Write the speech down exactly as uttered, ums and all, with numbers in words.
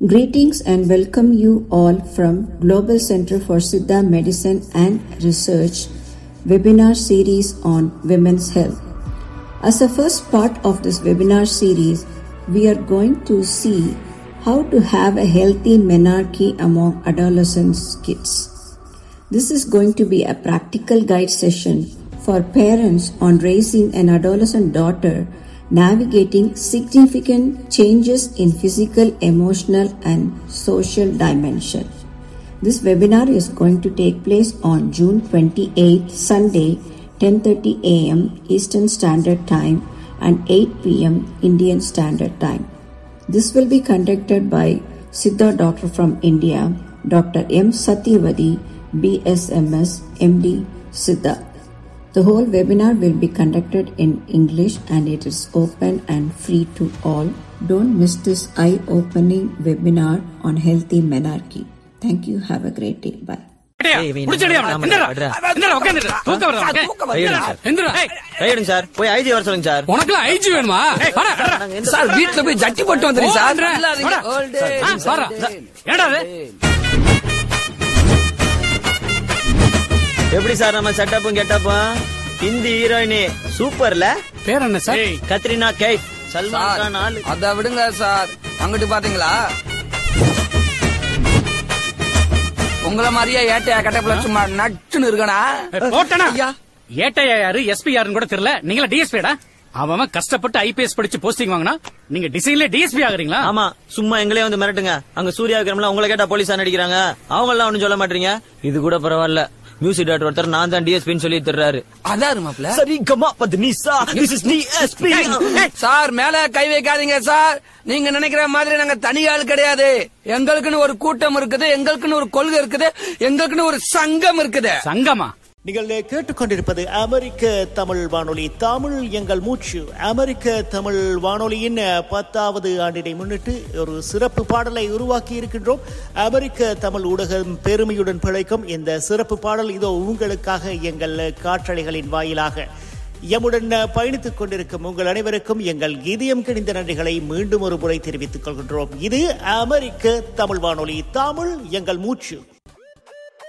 Greetings and welcome you all from Global Center for Siddha Medicine and Research webinar series on women's health. As a first part of this webinar series, we are going to see how to have a healthy menarche among adolescent kids. This is going to be a practical guide session for parents on raising an adolescent daughter, navigating significant changes in physical, emotional, and social dimension. This webinar is going to take place on June twenty-eighth, Sunday, ten thirty a.m. Eastern Standard Time and eight p.m. Indian Standard Time. This will be conducted by Siddha Doctor from India, Doctor M. Satyavadi, B S M S, M D, Siddha. The whole webinar will be conducted in English and it is open and free to all. Don't miss this eye-opening webinar on healthy menarche. Thank you. Have a great day. Bye. Sir போய் IG வர சொல்லுங்க sir. உனக்கு IG வேணுமா? Sir வீட்டுல போய் ஜட்டி போட்டு வந்துருங்க சார். எப்படி சார் நம்ம செட்டப்பும் கெட்டப்பும்? ஹிந்தி ஹீரோயினி சூப்பர்ல. பேர் என்ன சார்? கத்ரினா கைஃப். சல்மான் கான் ஆளு. அத விடுங்க சார். அங்கிட்டு பாத்தீங்களா? உங்கள மாதிரியே ஏட்டையா கட்டப்புல சும்மா நச்சுன்னு இருக்கனா? போட்டனா? ஏட்டையா யாரு, எஸ்பி யாருன்னு கூட தெரியல. நீங்களா டிஎஸ்பிடா? அவன் கஷ்டப்பட்டு ஐபிஎஸ் படிச்சு போஸ்டிங் வாங்கினா நீங்க டிசைன்ல டிஎஸ்பி ஆகுறீங்களா? ஆமா, சும்மா எங்களே வந்து மிரட்டுங்க. அங்க சூர்யா விக்ரம்ல உங்களை கேட்டா போலீஸா நடிக்கிறாங்க. அவங்க எல்லாம் ஒண்ணும் சொல்ல மாட்டீங்க. இது கூட பரவாயில்ல. மியூசிக் டைரக்டர் ஒருத்தர் நான் தான் டிஎஸ்பின்னு சொல்லி தர்றாரு. அதான் மாப்ள. சரி comma பத்னிசா, this is DSP. Sir மேல கை வைக்காதீங்க சார். நீங்க நினைக்கிற மாதிரி நாங்க தனி ஆள் கிடையாது. எங்களுக்குன்னு ஒரு கூட்டம் இருக்குது, எங்களுக்குன்னு ஒரு கொள்கை இருக்குது, எங்களுக்குன்னு ஒரு சங்கம் இருக்குது. சங்கமா? நீங்கள் கேட்டுக்கொண்டிருப்பது அமெரிக்க தமிழ் வானொலி. தமிழ் எங்கள் மூச்சு. அமெரிக்க தமிழ் வானொலியின் பத்தாவது ஆண்டினை முன்னிட்டு ஒரு சிறப்பு பாடலை உருவாக்கி இருக்கின்றோம். அமெரிக்க தமிழ் ஊடகம் பெருமையுடன் பிழைக்கும் இந்த சிறப்பு பாடல் இதோ உங்களுக்காக எங்கள் காற்றலைகளின் வாயிலாக. எம்முடன் பயணித்துக் கொண்டிருக்கும் உங்கள் அனைவருக்கும் எங்கள் இதயம் கிணிந்த நன்றிகளை மீண்டும் ஒரு முறை தெரிவித்துக் கொள்கின்றோம். இது அமெரிக்க தமிழ் வானொலி. தமிழ் எங்கள் மூச்சு.